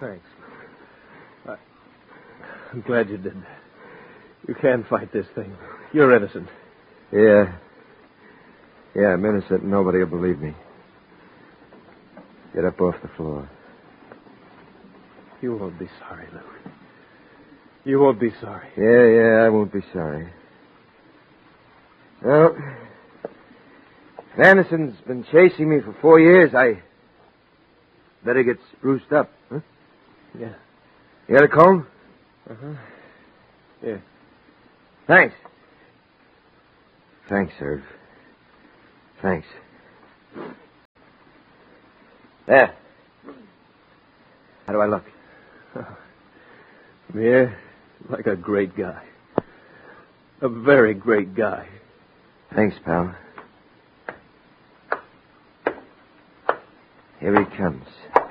Thanks. I'm glad you did that. You can fight this thing. You're innocent. Yeah. Yeah, I'm innocent. Nobody will believe me. Get up off the floor. You won't be sorry, Luke. You won't be sorry. Yeah, I won't be sorry. Well, if Anderson's been chasing me for 4 years, I better get spruced up, huh? Yeah. You got a comb? Uh-huh. Yeah. Thanks. Thanks, Irv. Thanks. There. How do I look? Yeah, like a great guy. A very great guy. Thanks, pal. Here he comes.